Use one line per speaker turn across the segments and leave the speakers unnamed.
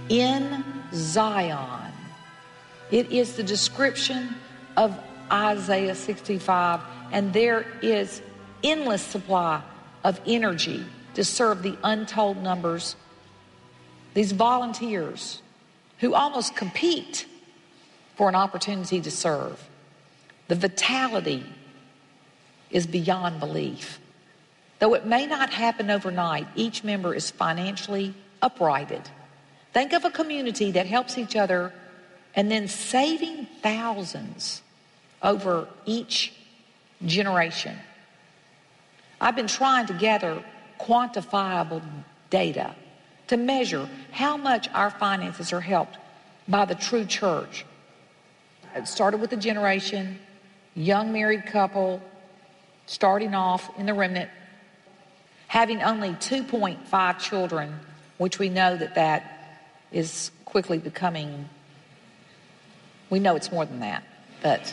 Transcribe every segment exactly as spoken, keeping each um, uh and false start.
in Zion. It is the description of Isaiah sixty-five, and there is endless supply of energy to serve the untold numbers. These volunteers who almost compete for an opportunity to serve. The vitality is beyond belief. Though it may not happen overnight, each member is financially uprighted. Think of a community that helps each other and then saving thousands over each generation. I've been trying to gather quantifiable data to measure how much our finances are helped by the true church. It started with a generation, young married couple, starting off in the remnant, having only two point five children, which we know that that is quickly becoming, we know it's more than that, but,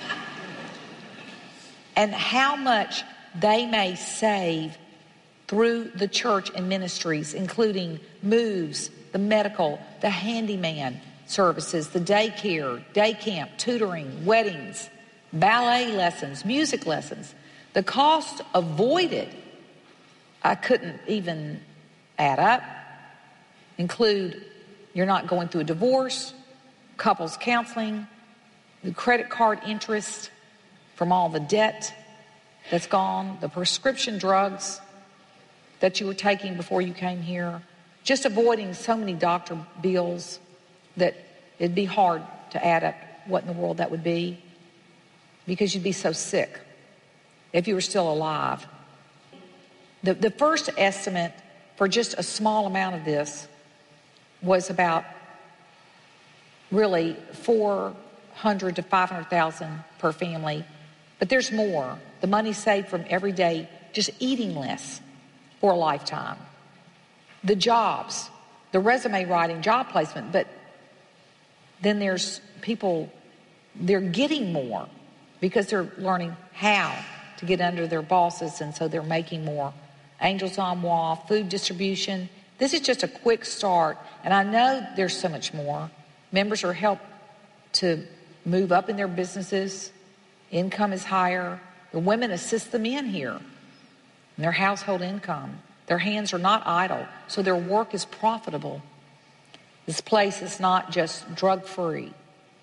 and how much they may save through the church and ministries, including moves, the medical, the handyman services, the daycare, day camp, tutoring, weddings, ballet lessons, music lessons. The cost avoided, I couldn't even add up, include you're not going through a divorce, couples counseling, the credit card interest from all the debt that's gone, the prescription drugs that you were taking before you came here, just avoiding so many doctor bills that it'd be hard to add up what in the world that would be, because you'd be so sick if you were still alive. The, the first estimate for just a small amount of this was about really four hundred to five hundred thousand per family. But there's more. The money saved from every day just eating less for a lifetime. The jobs, the resume writing, job placement, but then there's people, they're getting more because they're learning how to get under their bosses, and so they're making more. Angels on Wall, food distribution. This is just a quick start, and I know there's so much more. Members are helped to move up in their businesses. Income is higher. The women assist them in here, and their household income. Their hands are not idle, so their work is profitable. This place is not just drug-free,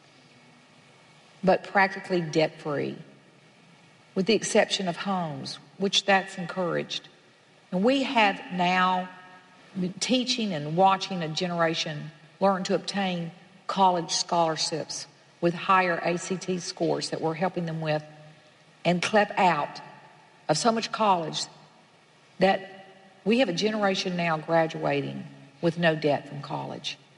but practically debt-free, with the exception of homes, which that's encouraged. And we have now been teaching and watching a generation learn to obtain college scholarships with higher A C T scores that we're helping them with, and clep out of so much college that we have a generation now graduating with no debt from college.